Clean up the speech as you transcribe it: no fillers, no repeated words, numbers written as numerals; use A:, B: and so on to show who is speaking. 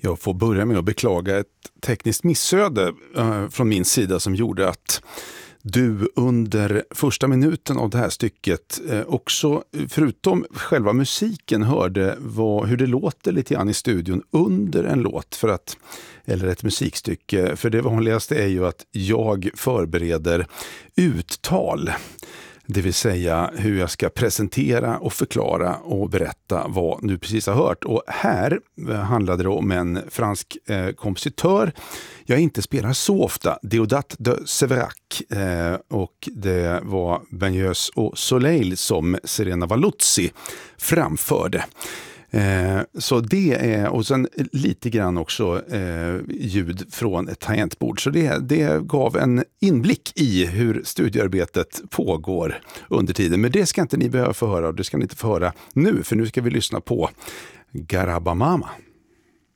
A: Jag får börja med att beklaga ett tekniskt missöde från min sida som gjorde att du under första minuten av det här stycket också, förutom själva musiken, hörde hur det låter lite grann i studion under en låt eller ett musikstycke. För det vanligaste är ju att jag förbereder uttal. Det vill säga hur jag ska presentera och förklara och berätta vad du precis har hört. Och här handlade det om en fransk kompositör jag inte spelar så ofta, Deodat de Séverac. Och det var Bagneuse och Soleil som Serena Valuzzi framförde. Så det är, och sen lite grann också ljud från ett tangentbord. Så det gav en inblick i hur studiearbetet pågår under tiden. Men det ska inte ni behöva få höra, och det ska ni inte få höra nu, för nu ska vi lyssna på Garabamama.